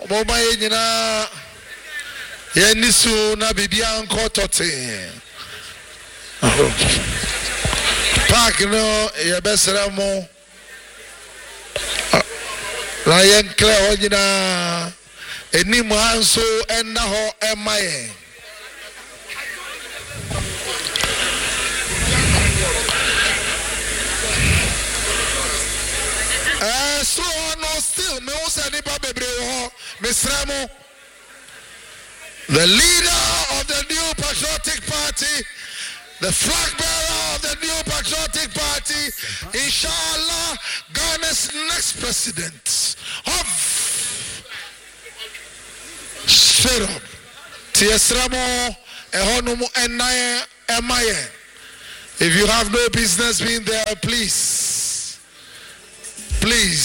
Moma yina yenisu na bibia nko tote. Park no yebesera mo. La yen clear yina eni mo anso enna ho emaye. So no still me won say ni ba bebre ho mesramo. The leader of the New Patriotic Party, the flag bearer of the New Patriotic Party, inshallah, Ghana's next president of straight up. Tiesramo ehonumu enaye emaye. If you have no business being there, please.